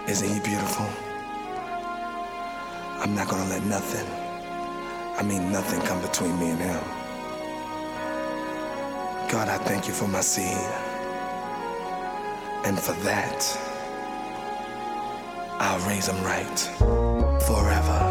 Isn't he beautiful? I'm not gonna let nothing, nothing come between me and him. God, I thank you for my seed. And for that, I'll raise him right forever.